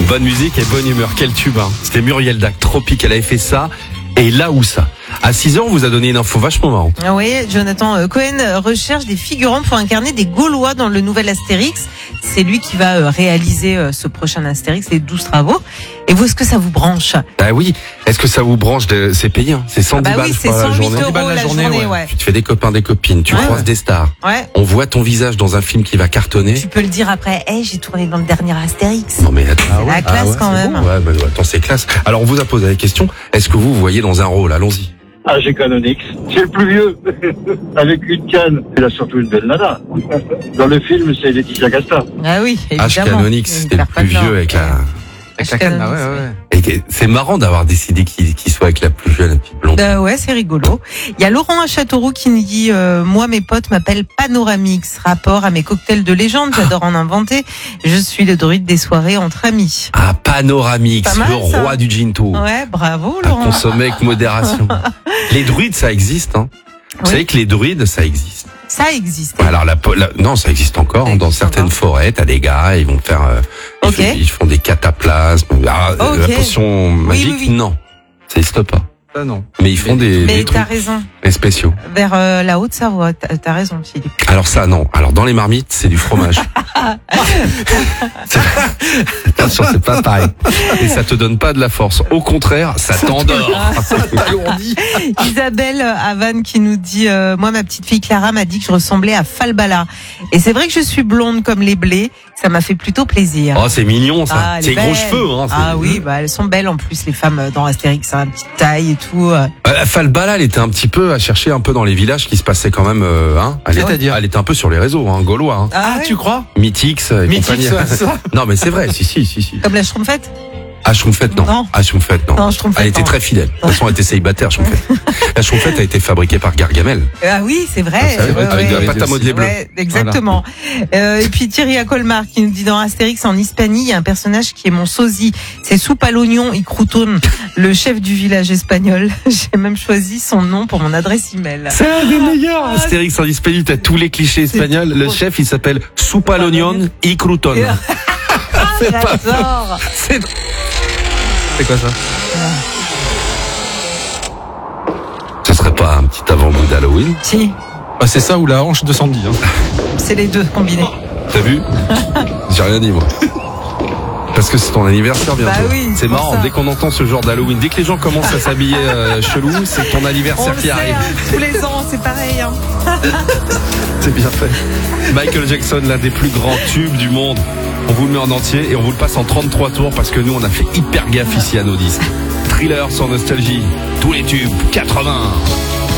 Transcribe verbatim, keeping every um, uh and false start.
Bonne musique et bonne humeur. Quel tube, hein. C'était Muriel Dac, Tropique. Elle avait fait ça. Et là où ça. À six heures, on vous a donné une info vachement marrante. Oui, Jonathan Cohen recherche des figurants pour incarner des Gaulois dans le nouvel Astérix. C'est lui qui va réaliser ce prochain Astérix, les douze travaux. Et vous, est-ce que ça vous branche? Bah oui. Est-ce que ça vous branche de... C'est payé, hein. C'est cent dix ah bah balles oui, je crois, c'est cent huit la journée. euros la journée, ouais. Ouais. Tu te fais des copains, des copines, tu ouais, croises ouais. des stars. Ouais. On voit ton visage dans un film qui va cartonner. Tu peux le dire après, hey, j'ai tourné dans le dernier Astérix. Non mais attends, c'est la classe ah ouais, quand même. Bon. Ouais, bah, attends, c'est classe. Alors on vous a posé la question, est-ce que vous vous voyez dans un rôle? Allons-y. Ah, j'ai Canonix. C'est le plus vieux. Avec une canne. Il a surtout une belle nana. Dans le film, c'est Laetitia Casta. Ah oui, évidemment. H. Canonix, c'était le plus vieux avec la... Avec la canne, ah ouais, ouais. Et c'est marrant d'avoir décidé qu'il qu'il soit avec la plus jeune, la petite blonde. Euh, ouais, c'est rigolo. Il y a Laurent à Châteauroux qui nous dit euh, moi, mes potes m'appellent Panoramix. Rapport à mes cocktails de légende, j'adore en inventer. Je suis le druide des soirées entre amis. Ah, Panoramix, mal, le ça. roi du ginto. Ouais, bravo À Laurent. consommer avec modération. Les druides, ça existe, hein. Vous Oui. savez que les druides, ça existe. Ça existe. Alors la, la non, ça existe encore. Ça hein, dans existe certaines encore. forêts, t'as des gars, ils vont faire, euh, ils, Ok. font, ils font des cataplasmes. Ah, Ok. La potion magique, oui, oui. non, ça n'existe pas. Ah non. Mais ils font des, Mais des t'as trucs raison. des spéciaux. Vers euh, la Haute-Savoie, t'as t'as raison, Philippe. Alors ça, non. Alors dans les marmites, c'est du fromage. C'est- Attention, c'est pas pareil. Et ça te donne pas de la force. Au contraire, ça t'endort. Isabelle à Vannes qui nous dit euh, moi, ma petite fille Clara m'a dit que je ressemblais à Falbala. Et c'est vrai que je suis blonde comme les blés. Ça m'a fait plutôt plaisir. Oh, c'est mignon ça. Ah, elle C'est est gros belle. cheveux. Hein, c'est- ah oui, bah elles sont belles en plus les femmes dans Astérix, hein, petite taille et tout. euh. Euh, Falbala, elle était un petit peu à chercher un peu dans les villages qui se passaient quand même. Euh, hein, elle, était, C'est-à-dire elle était un peu sur les réseaux, hein, gaulois. Hein. Ah, ouais. tu crois? Mythix et Mythix, compagnie. ouais, ça. Non, mais c'est vrai. Si, si, si, si. Comme la Schtroumpfette. Ah, Schtroumpfette, non. Non. Ah, Schtroumpfette, non. Non, Schtroumpfette, Elle était non. très fidèle. De toute façon, elle était célibataire, Schtroumpfette. La Schtroumpfette a été fabriquée par Gargamel. Ah oui, c'est vrai. Ah, c'est vrai, Ouais, avec de ouais. la pâte à modeler bleu. Ouais, exactement. Euh, et puis Thierry à Colmar qui nous dit dans Astérix en Hispanie, il y a un personnage qui est mon sosie. C'est soupe à l'oignon y croutone, le chef du village espagnol. J'ai même choisi son nom pour mon adresse email. C'est un des meilleurs. Astérix en Hispanie, t'as tous les clichés espagnols. Le trop- chef, il s'appelle Soupa al oignon y crouton. C'est pas J'adore. C'est C'est quoi ça? Ce serait pas un petit avant-goût d'Halloween? Si, Ah, c'est ça ou la hanche de Sandy. Hein. c'est les deux combinés. T'as vu? J'ai rien dit, moi. Parce que c'est ton anniversaire bientôt. Bah oui, c'est pour marrant, ça. dès qu'on entend ce genre d'Halloween, dès que les gens commencent à s'habiller euh, chelou, c'est ton On anniversaire le qui sait, arrive. hein, tous les ans, c'est pareil. Hein. C'est bien fait. Michael Jackson, l'un des plus grands tubes du monde. On vous le met en entier et on vous le passe en trente-trois tours parce que nous, on a fait hyper gaffe ici à nos disques. Thriller sur Nostalgie, tous les tubes, quatre-vingts.